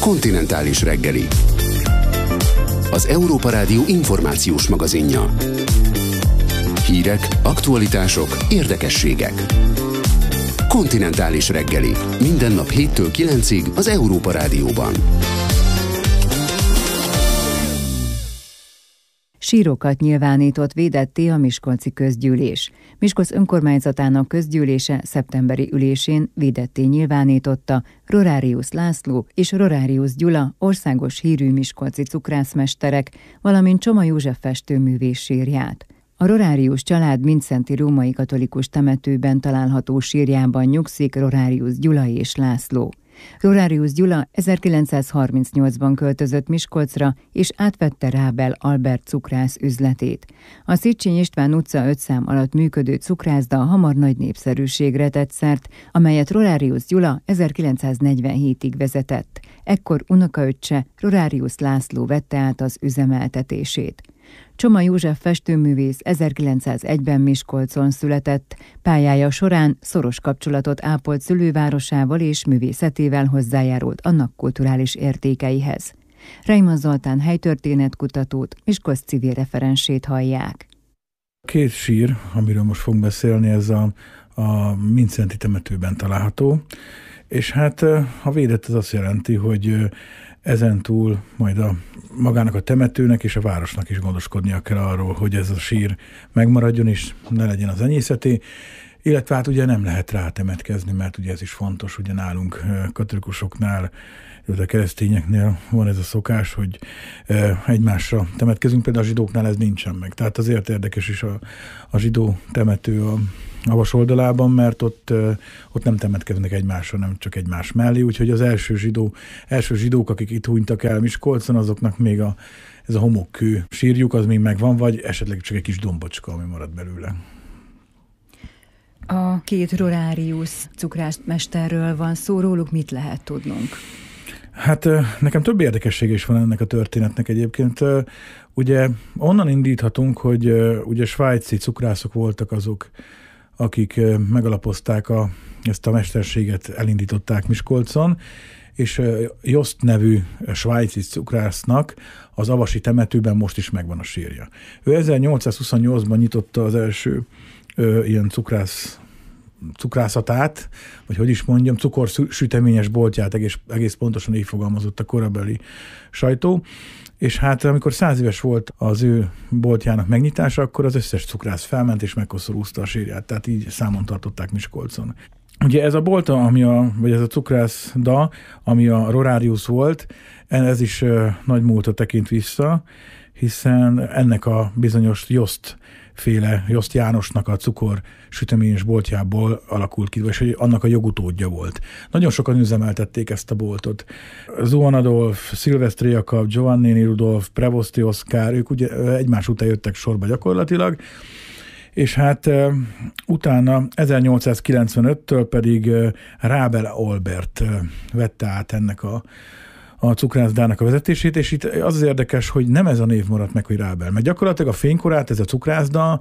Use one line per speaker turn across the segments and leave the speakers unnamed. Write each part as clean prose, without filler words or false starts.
Kontinentális reggeli. Az Európa Rádió információs magazinja. Hírek, aktualitások, érdekességek. Kontinentális reggeli. Minden nap 7-től 9-ig az Európa Rádióban.
Sírokat nyilvánított védetté a Miskolci Közgyűlés. Miskolc önkormányzatának közgyűlése szeptemberi ülésén védetté nyilvánította Rorárius László és Rorárius Gyula országos hírű miskolci cukrászmesterek, valamint Csoma József festőművész sírját. A Rorárius család Mindszenty római katolikus temetőben található sírjában nyugszik Rorárius Gyula és László. Rorárius Gyula 1938-ban költözött Miskolcra, és átvette Rábel Albert cukrász üzletét. A Széchenyi István utca 5 szám alatt működő cukrászda hamar nagy népszerűségre tett szert, amelyet Rorárius Gyula 1947-ig vezetett. Ekkor unokaöccse Rorárius László vette át az üzemeltetését. Csoma József festőművész 1901-ben Miskolcon született. Pályája során szoros kapcsolatot ápolt szülővárosával és művészetével hozzájárult annak kulturális értékeihez. Reimann Zoltán helytörténetkutatót, Miskolc civil referensét hallják.
Két sír, amiről most fogunk beszélni, ez a Mindszenty temetőben található, és hát a védett az azt jelenti, hogy ezentúl majd magának a temetőnek és a városnak is gondoskodnia kell arról, hogy ez a sír megmaradjon és ne legyen az enyészeté, illetve hát ugye nem lehet rá temetkezni, mert ugye ez is fontos, ugye nálunk katolikusoknál, illetve keresztényeknél van ez a szokás, hogy egymásra temetkezünk, például a zsidóknál ez nincsen meg. Tehát azért érdekes is a zsidó temető a vas oldalában, mert ott nem temetkeznek egymásra, nem csak egymás mellé, úgyhogy az első zsidók, akik itt hunytak el Miskolcon, azoknak még ez a homokkő sírjuk, az még megvan, vagy esetleg csak egy kis dombocska, ami marad belőle.
A két Rorárius cukrászmesterről van szó, róluk mit lehet tudnunk?
Hát nekem több érdekessége is van ennek a történetnek egyébként. Ugye onnan indíthatunk, hogy ugye svájci cukrászok voltak azok, akik megalapozták ezt a mesterséget, elindították Miskolcon, és Jost nevű svájci cukrásznak az avasi temetőben most is megvan a sírja. Ő 1828-ban nyitotta az első ilyen cukrászatát, vagy hogy is mondjam, cukorsüteményes boltját, egész pontosan így fogalmazott a korabeli sajtó, és hát amikor 100 éves volt az ő boltjának megnyitása, akkor az összes cukrász felment és megkoszorúzta a sírját, tehát így számon tartották Miskolcon. Ugye ez a bolt, vagy ez a cukrászda, ami a Rorárius volt, ez is nagy múltra tekint vissza, hiszen ennek a bizonyos Jost Jánosnak a cukor süteményes boltjából alakult ki, és hogy annak a jogutódja volt. Nagyon sokan üzemeltették ezt a boltot. Zuan Adolf, Szilvesztri Jakab, Giovannini Rudolf, Prevosti Oszkár, ők ugye egymás után jöttek sorba gyakorlatilag, és hát utána 1895-től pedig Rábel Albert vette át ennek a cukrászdának a vezetését, és itt az érdekes, hogy nem ez a név maradt meg, hogy Rábel, mert gyakorlatilag a fénykorát ez a cukrászda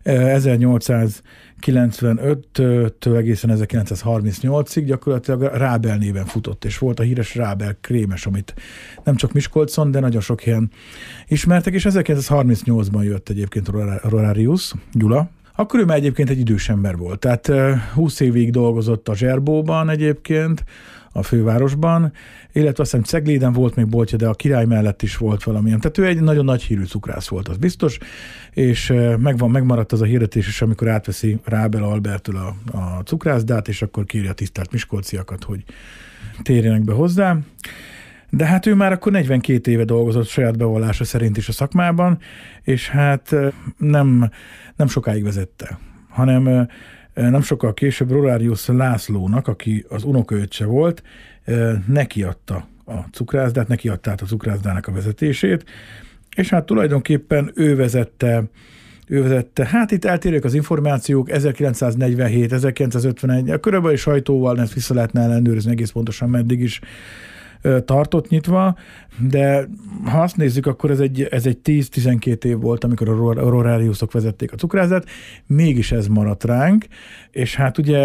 1895-től egészen 1938-ig gyakorlatilag Rábel néven futott, és volt a híres Rábel krémes, amit nem csak Miskolcon, de nagyon sok helyen ismertek, és 1938-ban jött egyébként Rorárius Gyula. Akkor ő már egyébként egy idős ember volt, tehát 20 évig dolgozott a Zserbóban egyébként, a fővárosban, illetve azt hiszem Cegléden volt még boltja, de a Király mellett is volt valamilyen. Tehát ő egy nagyon nagy hírű cukrász volt, az biztos, és megmaradt az a hirdetés is, amikor átveszi Rábel Alberttől a cukrászdát, és akkor kéri a tisztelt miskolciakat, hogy térjenek be hozzá. De hát ő már akkor 42 éve dolgozott saját bevallása szerint is a szakmában, és hát nem sokáig vezette, hanem nem sokkal később Rorárius Lászlónak, aki az unokaöccse volt, nekiadta a cukrászdát, nekiadta át a cukrászdának a vezetését, és hát tulajdonképpen ő vezette, hát itt eltérők az információk, 1947, 1951, körülbelül sajtóval ezt vissza lehetne ellenőrizni egész pontosan, meddig is tartott nyitva, de ha azt nézzük, akkor ez egy 10-12 év volt, amikor a Roráriusok vezették a cukrászdát, mégis ez maradt ránk, és hát ugye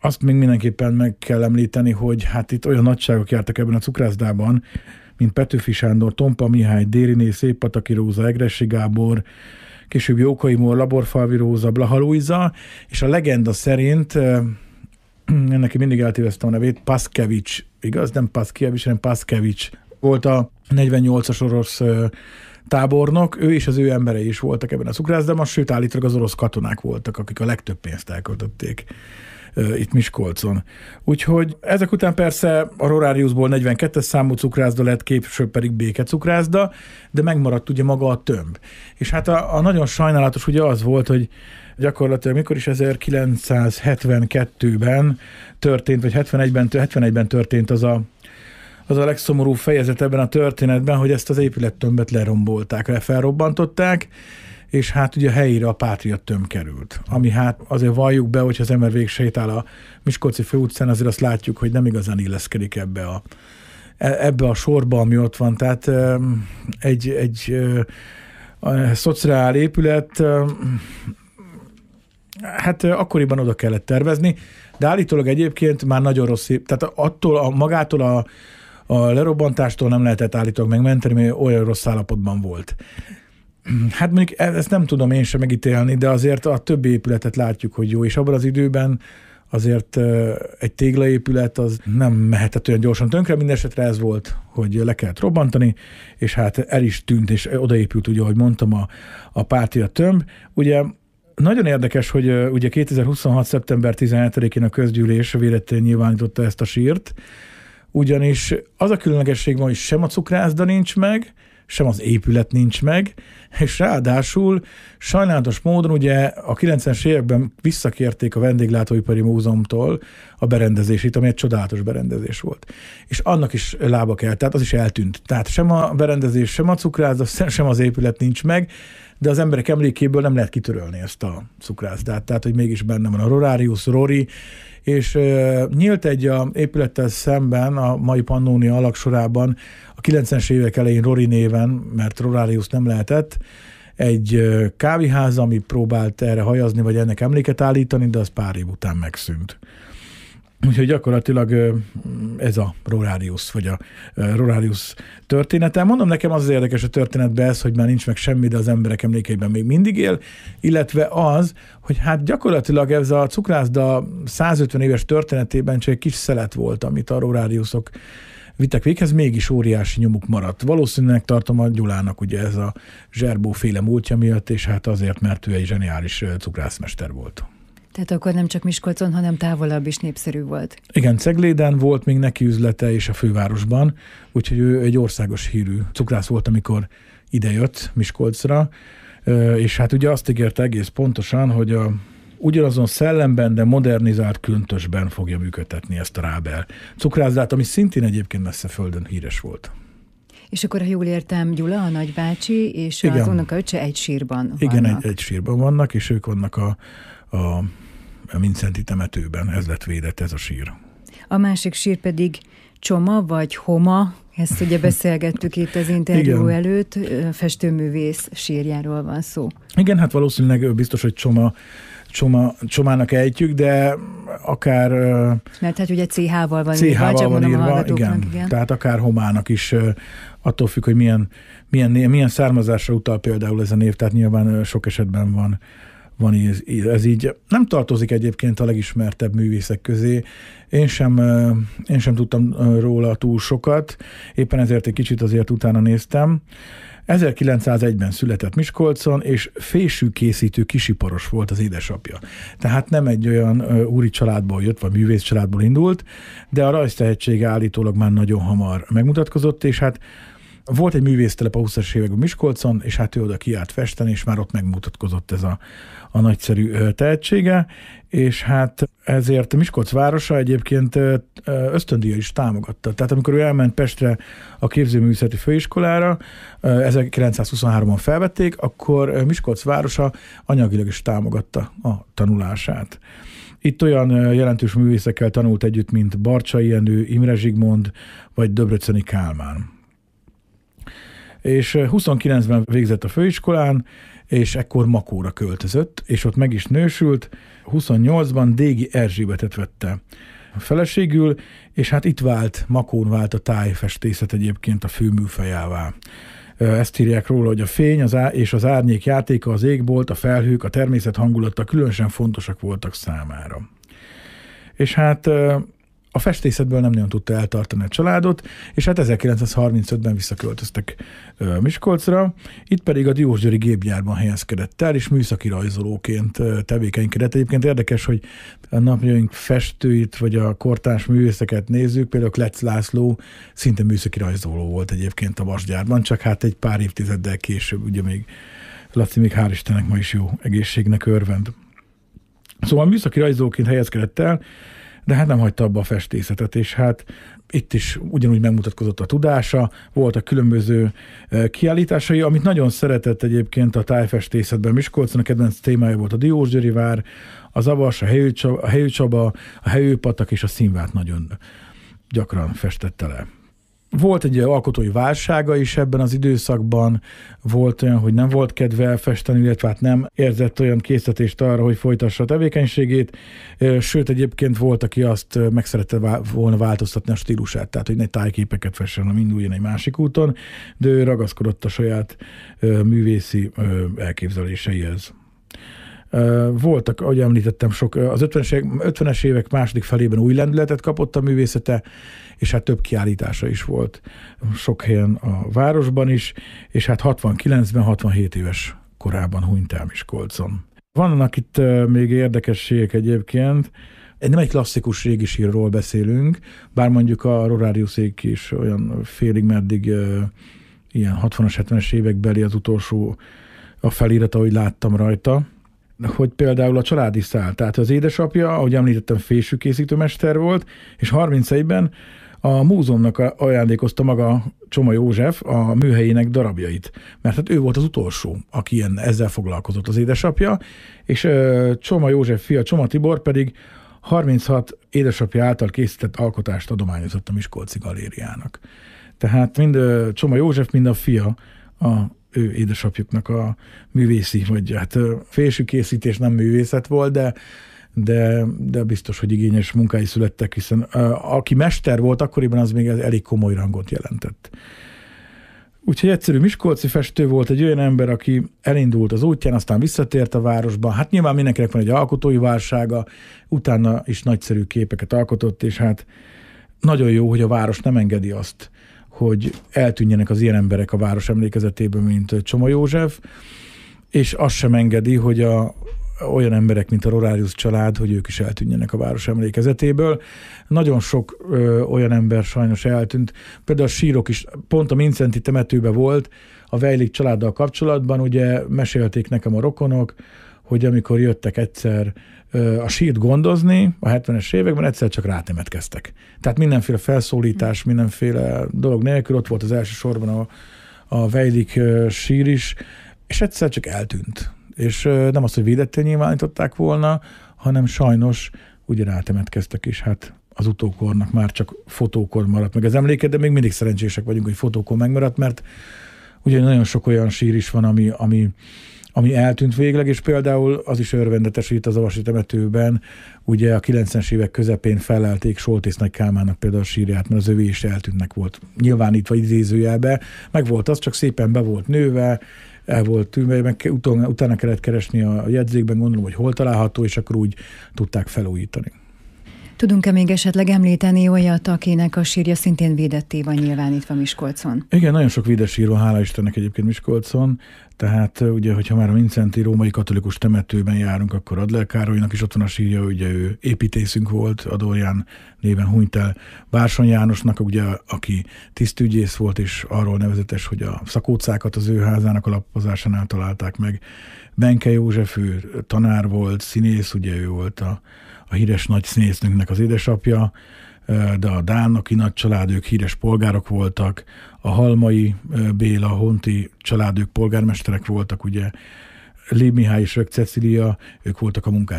azt még mindenképpen meg kell említeni, hogy hát itt olyan nagyságok jártak ebben a cukrászdában, mint Petőfi Sándor, Tompa Mihály, Dériné, Széppataki Róza, Egressi Gábor, később Jókai Mór, Laborfalvi Róza, Blaha Lujza, és a legenda szerint, ennek mindig eltéveztem a nevét, Paszkevics, igaz? Nem Paszkiewicz, hanem Paszkevics volt a 48-as orosz tábornok, ő és az ő emberei is voltak ebben a cukrászdában, sőt állítólag az orosz katonák voltak, akik a legtöbb pénzt elköltötték itt Miskolcon. Úgyhogy ezek után persze a Rorariusból 42-es számú cukrászda lett, később pedig békecukrászda, de megmaradt ugye maga a tömb. És hát a nagyon sajnálatos ugye az volt, hogy gyakorlatilag mikor is 1972-ben történt, vagy 71-ben történt az a legszomorúbb fejezet ebben a történetben, hogy ezt az épülettömbet lerombolták, felrobbantották, és hát ugye a helyére a Pátria tömb került. Ami hát azért valljuk be, hogyha az ember végigsétál a Miskolci főutcán, azért azt látjuk, hogy nem igazán illeszkedik ebbe a sorba, ami ott van. Tehát egy szociál épület, hát akkoriban oda kellett tervezni, de állítólag egyébként már nagyon rossz, tehát magától a lerobbantástól nem lehetett állítólag megmenteni, mert olyan rossz állapotban volt. Hát mondjuk ezt nem tudom én sem megítélni, de azért a többi épületet látjuk, hogy jó, és abban az időben azért egy téglaépület az nem mehetett olyan gyorsan tönkre, mindenesetre ez volt, hogy le kellett robbantani, és hát el is tűnt, és odaépült, ugye, ahogy mondtam, a Pátria tömb. Ugye nagyon érdekes, hogy ugye 2026. szeptember 17-én a közgyűlés véletten nyilvánította ezt a sírt, ugyanis az a különlegesség van, hogy sem a cukrászda nincs meg, sem az épület nincs meg, és ráadásul sajnálatos módon ugye a 90-es években visszakérték a Vendéglátóipari Múzeumtól a berendezését, ami egy csodálatos berendezés volt. És annak is lába kell, tehát az is eltűnt. Tehát sem a berendezés, sem a cukrászda, sem az épület nincs meg, de az emberek emlékéből nem lehet kitörölni ezt a cukrászdát. Tehát, hogy mégis benne van a Rorarius, Rori, és nyílt egy épülettel szemben a mai Pannonia alagsorában a 90-es évek elején Rori néven, mert Rorarius nem lehetett, egy kávéház, ami próbált erre hajazni, vagy ennek emléket állítani, de az pár év után megszűnt. Úgyhogy gyakorlatilag ez a Rorarius, vagy a Rorarius története. Mondom, nekem az érdekes a történetben ez, hogy már nincs meg semmi, de az emberek emlékeiben még mindig él, illetve az, hogy hát gyakorlatilag ez a cukrászda 150 éves történetében csak egy kis szelet volt, amit a Rorariusok vittek véghez, mégis óriási nyomuk maradt. Valószínűleg tartom a Gyulának ugye ez a zserbóféle múltja miatt, és hát azért, mert ő egy zseniális cukrászmester volt.
Tehát akkor nem csak Miskolcon, hanem távolabb is népszerű volt.
Igen, Cegléden volt még neki üzlete és a fővárosban, úgyhogy ő egy országos hírű cukrász volt, amikor idejött Miskolcra, és hát ugye azt ígérte egész pontosan, hogy ugyanazon szellemben, de modernizált köntösben fogja működtetni ezt a Rábel cukrászdát, ami szintén egyébként messze földön híres volt.
És akkor, ha jól értem, Gyula, a nagybácsi és
igen,
az unokaöccse egy sírban vannak.
Igen, egy sírban vannak, és ők vannak a Mindszenty temetőben, ez lett védett, ez a sír.
A másik sír pedig Csoma vagy Homa, ezt ugye beszélgettük itt az interjú előtt, festőművész sírjáról van szó. Igen,
hát valószínűleg biztos, hogy Csomának ejtjük, de akár...
Mert hát ugye CH-val van
CH-val van írva, igen. Tehát akár Homának is, attól függ, hogy milyen származásra utal például ez a név, tehát nyilván sok esetben van ez így. Nem tartozik egyébként a legismertebb művészek közé. Én sem tudtam róla túl sokat, éppen ezért egy kicsit azért utána néztem. 1901-ben született Miskolcon, és fésűkészítő kisiparos volt az édesapja. Tehát nem egy olyan úri családból jött, vagy művész családból indult, de a rajztehetsége állítólag már nagyon hamar megmutatkozott, és hát volt egy művésztelep a 20-as években Miskolcon, és hát ő oda kiállt festeni, és már ott megmutatkozott ez a nagyszerű tehetsége, és hát ezért Miskolc városa egyébként ösztöndíjjal is támogatta. Tehát amikor ő elment Pestre a képzőművészeti főiskolára, 1923-ban felvették, akkor Miskolc városa anyagilag is támogatta a tanulását. Itt olyan jelentős művészekkel tanult együtt, mint Barcsay Jenő, Imre Zsigmond, vagy Döbröczöny Kálmán. És 29-ben végzett a főiskolán, és ekkor Makóra költözött, és ott meg is nősült. 28-ban Dégi Erzsébetet vette feleségül, és hát itt Makón vált a tájfestészet egyébként a főműfajává. Ezt írják róla, hogy a fény és az árnyék játéka, az égbolt, a felhők, a természet hangulata különösen fontosak voltak számára. És hát a festészetből nem nagyon tudta eltartani a családot, és hát 1935-ben visszaköltöztek Miskolcra, itt pedig a Diósgyőri gépgyárban helyezkedett el, és műszaki rajzolóként tevékenykedett. Egyébként érdekes, hogy a napjaink festőit, vagy a kortárs művészeket nézzük, például Kletz László szinte műszaki rajzoló volt egyébként a vasgyárban, csak hát egy pár évtizeddel később, ugye még Laci még hál' Istennek ma is jó egészségnek örvend. Szóval műszaki rajzolóként helyezkedett el, de hát nem hagyta abba a festészetet, és hát itt is ugyanúgy megmutatkozott a tudása, voltak különböző kiállításai, amit nagyon szeretett egyébként a tájfestészetben Miskolcon, a kedvenc témája volt a Diósgyőri vár, az Avas, a Helyőcsaba, a Helyőpatak és a Színvát nagyon gyakran festette le. Volt egy alkotói válsága is ebben az időszakban, volt olyan, hogy nem volt kedve elfesteni, illetve hát nem érzett olyan késztetést arra, hogy folytassa a tevékenységét, sőt egyébként volt, aki azt meg szerette volna változtatni a stílusát, tehát hogy ne tájképeket fessen, hanem induljon egy másik úton, de ő ragaszkodott a saját művészi elképzeléseihez. Voltak, ahogy említettem, az 50-es évek második felében új lendületet kapott a művészete, és hát több kiállítása is volt sok helyen a városban is, és hát 69-ben 67 éves korában hunyt el Miskolcon. Vannak itt még érdekességek egyébként, nem egy klasszikus régi sírról beszélünk, bár mondjuk a Rorariuszék is olyan félig meddig ilyen 60-as, 70-es évekbeli az utolsó a felirat, ahogy láttam rajta, hogy például a családi szál, tehát az édesapja, ahogy említettem, fésűkészítőmester volt, és 31-ben a múzeumnak ajándékozta maga Csoma József a műhelyének darabjait, mert hát ő volt az utolsó, aki ezzel foglalkozott, az édesapja, és Csoma József fia, Csoma Tibor pedig 36 édesapja által készített alkotást adományozott a Miskolci Galériának. Tehát mind Csoma József, mind a fia a ő édesapjuknak a művészi, vagy hát fésűkészítés nem művészet volt, de biztos, hogy igényes munkái születtek, hiszen aki mester volt akkoriban, az még elég komoly rangot jelentett. Úgyhogy egyszerű miskolci festő volt, egy olyan ember, aki elindult az útján, aztán visszatért a városba. Hát nyilván mindenkinek van egy alkotói válsága, utána is nagyszerű képeket alkotott, és hát nagyon jó, hogy a város nem engedi azt, hogy eltűnjenek az ilyen emberek a város emlékezetében, mint Csoma József, és azt sem engedi, hogy olyan emberek, mint a Rorarius család, hogy ők is eltűnjenek a város emlékezetéből. Nagyon sok olyan ember sajnos eltűnt. Például a sírok is, pont a Mincenti temetőben volt, a Vejlik családdal kapcsolatban, ugye mesélték nekem a rokonok, hogy amikor jöttek egyszer a sírt gondozni a 70-es években, egyszer csak rátemetkeztek. Tehát mindenféle felszólítás, mindenféle dolog nélkül, ott volt az első sorban a Vejlik sír is, és egyszer csak eltűnt. És nem az, hogy védettel nyilvánították volna, hanem sajnos ugye rátemetkeztek, és hát az utókornak már csak fotókor maradt meg az emléke, de még mindig szerencsések vagyunk, hogy fotókor megmaradt, mert ugye nagyon sok olyan sír is van, ami eltűnt végleg, és például az is örvendetes, hogy itt az avasi temetőben ugye a 90-es évek közepén felelték Soltész Nagy Kálmánnak például a sírját, mert az övé is eltűntnek volt. Nyilvánítva idézőjelbe, meg volt az, csak szépen be volt nőve, el volt tűnve, meg utána kellett keresni a jegyzékben, gondolom, hogy hol található, és akkor úgy tudták felújítani.
Tudunk-e még esetleg említeni olyat, akinek a sírja szintén védetté van nyilvánítva Miskolcon?
Igen, nagyon sok védes sír van, hála Istennek egyébként Miskolcon, tehát ugye, hogyha már a Mincenti római katolikus temetőben járunk, akkor Adler Károlynak is ott van a sírja, ugye ő építészünk volt, Adorján néven hunyt el. Bársony Jánosnak, ugye, aki tisztügyész volt, és arról nevezetes, hogy a szakócákat az ő házának alapozásánál találták meg. Benke József, ő tanár volt, színész, ugye ő volt a híres nagy színésznőnknek az édesapja, de a Dánnoki nagy család, ők híres polgárok voltak, a Halmai Béla, Honti család, ők polgármesterek voltak, ugye Lib Mihály és Rögg Cecília, ők voltak a munkácsi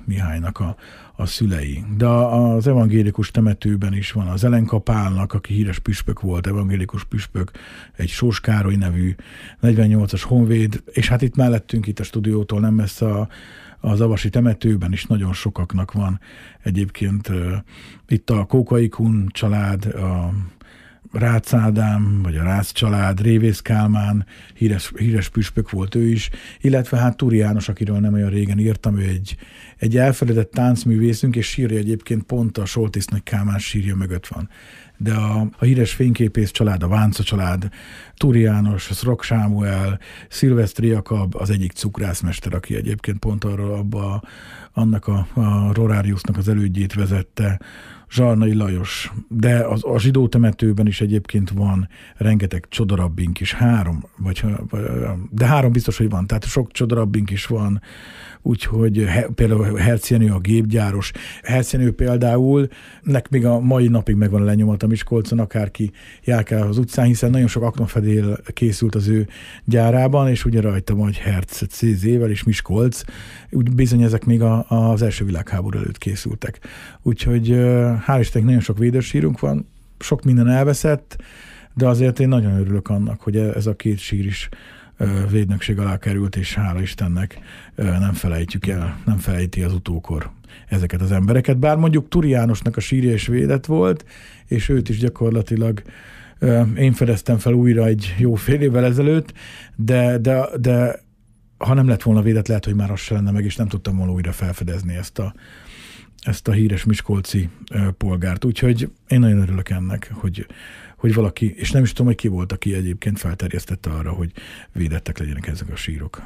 Mihálynak a szülei. De az evangélikus temetőben is van az Elenka Pálnak, aki híres püspök volt, evangélikus püspök, egy Sós Károly nevű 48-as honvéd, és hát itt mellettünk, itt a stúdiótól nem messze az avasi temetőben is nagyon sokaknak van. Egyébként itt a Kókai Kun család, a Rácz Ádám, vagy a Rácz család, Révész Kálmán, híres püspök volt ő is, illetve hát Túri János, akiről nem olyan régen írtam, ő egy elfeledett táncművészünk, és sírja egyébként pont a Soltész Nagy Kálmán sírja mögött van. De a híres fényképész család, a Vánca család, Túri János, Szrok Sámuel, Szilvesztri Jakab, az egyik cukrászmester, aki egyébként pont annak a Rorariusnak az elődjét vezette, Zsarnai Lajos, de a zsidó temetőben is egyébként van rengeteg csodarabbink is, 3, de 3 biztos, hogy van, tehát sok csodarabbink is van, úgyhogy például Hercjenő a gépgyáros. Hercjenő például, nek még a mai napig megvan a lenyomata Miskolcon, akárki járkál az utcán, hiszen nagyon sok aknafedél készült az ő gyárában, és ugye rajta van, hogy Herc CZ-vel és Miskolc, úgy bizony ezek még az első világháború előtt készültek. Úgyhogy hál' Istennek nagyon sok védősírunk van, sok minden elveszett, de azért én nagyon örülök annak, hogy ez a 2 sír is védnökség alá került, és hála Istennek nem felejtjük el, nem felejti az utókor ezeket az embereket. Bár mondjuk Túri Jánosnak a sírja is védett volt, és őt is gyakorlatilag én fedeztem fel újra egy jó fél évvel ezelőtt, de ha nem lett volna védett, lehet, hogy már az se lenne meg, és nem tudtam volna újra felfedezni ezt a híres miskolci polgárt. Úgyhogy én nagyon örülök ennek, hogy valaki, és nem is tudom, hogy ki volt, aki egyébként felterjesztette arra, hogy védettek legyenek ezek a sírok.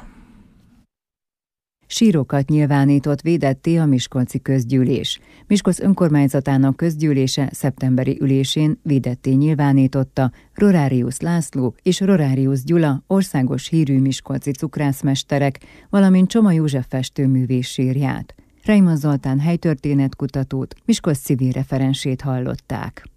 Sírokat nyilvánított védetté a miskolci közgyűlés. Miskolc önkormányzatának közgyűlése szeptemberi ülésén védetté nyilvánította Rorarius László és Rorarius Gyula országos hírű miskolci cukrászmesterek, valamint Csoma József festőművész sírját. Reimann Zoltán helytörténetkutatót, Miskolc civil referensét hallották.